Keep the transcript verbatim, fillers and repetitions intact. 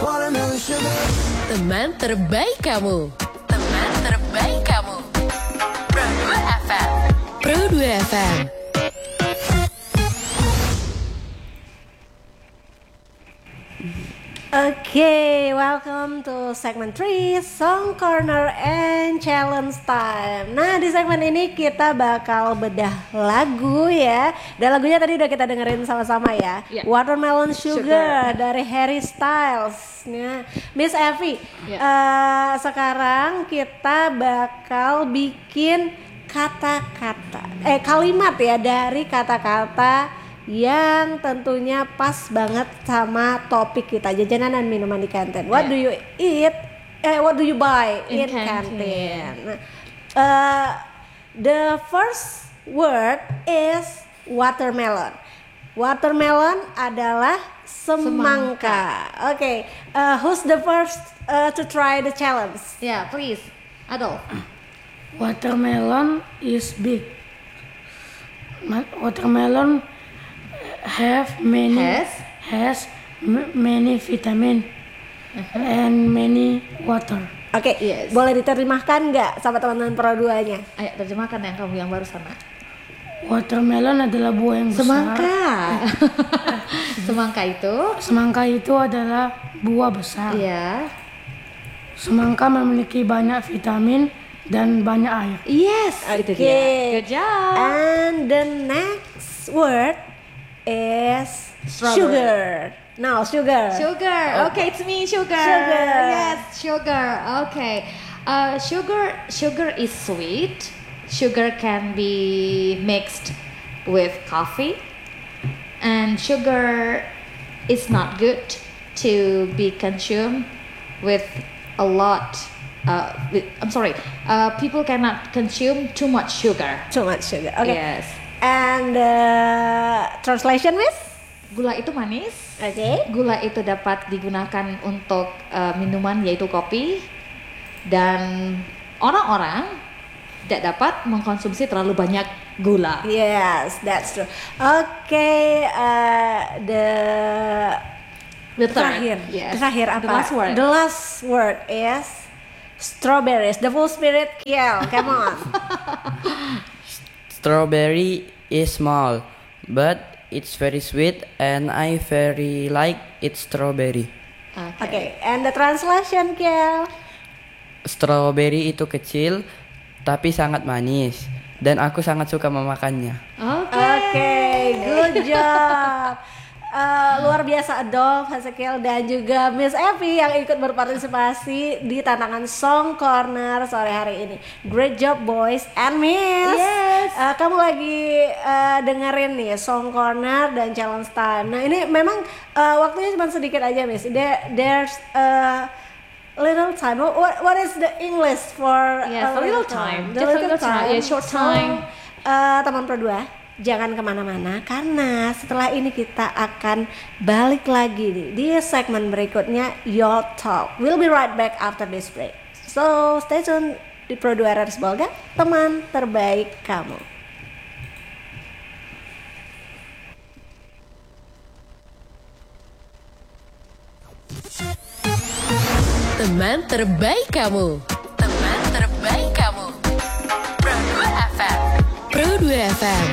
Teman terbaik kamu. Teman terbaik kamu. Pro dua F M. Pro dua F M. Okay, welcome to segment three, Song Corner and Challenge Time. Nah, di segmen ini kita bakal bedah lagu ya. Dan lagunya tadi udah kita dengerin sama-sama ya. Yeah. Watermelon Sugar, Sugar dari Harry Styles. Nah, Miss Evie, Yeah. uh, sekarang kita bakal bikin kata-kata, eh kalimat ya dari kata-kata yang tentunya pas banget sama topik kita, jajanan dan minuman di kantin. What Yeah. do you eat? Eh, what do you buy in, In kantin? kantin. Nah, uh, the first word is watermelon. Watermelon adalah semangka. Oke, okay. uh, who's the first uh, to try the challenge? Yeah, please, Adolf. Watermelon is big. Ma- Watermelon have many Has? has m- many vitamin and many water. Oke, okay. Yes. Boleh diterjemahkan nggak sama teman-teman pro duanya? Ayo terjemahkan yang kamu yang baru sana. Watermelon adalah buah yang besar. Semangka. Semangka itu? Semangka itu adalah buah besar. Iya. Semangka memiliki banyak vitamin dan banyak air. Yes, itu Oke. dia. Good job. And the next word is Strawberry. sugar. No, sugar. Sugar. Okay, it's me, sugar. Sugar. Yes, sugar. Okay. Uh, sugar. Sugar is sweet. Sugar can be mixed with coffee, and sugar is not good to be consumed with a lot. Uh, with, I'm sorry. Uh, people cannot consume too much sugar. Too much sugar. Okay. Yes. And uh, translation, Miss? Gula itu manis. Okay. Gula itu dapat digunakan untuk uh, minuman yaitu kopi, dan orang-orang tidak dapat mengkonsumsi terlalu banyak gula. Yes, that's true. Okay, uh, the The third, terakhir, yes. terakhir apa? The last word. The last word is strawberries. The full spirit, Kiel. Come on. Strawberry is small, but it's very sweet and I very like it strawberry. Oke. Okay, and the translation, Kiel. Strawberry itu kecil tapi sangat manis dan aku sangat suka memakannya. Oke. Okay, good job. Uh, luar biasa Adolf, Hasekiel dan juga Miss Evie yang ikut berpartisipasi di tantangan Song Corner sore hari ini. Great job boys and Miss. Yes. Uh, kamu lagi uh, dengerin nih Song Corner dan Challenge Time. Nah ini memang uh, waktunya cuma sedikit aja Miss. There, there's uh, little time. What, what is the English for Yes, a little time. The Just a little little time. Yeah, short time. So, uh, teman pro dua, jangan kemana-mana karena setelah ini kita akan balik lagi nih di segmen berikutnya Your Talk. We'll be right back after this break. So stay tune di Pro dua R R S Bolga, teman terbaik kamu. Teman terbaik kamu. Teman terbaik kamu. Pro dua F M. Pro dua F M.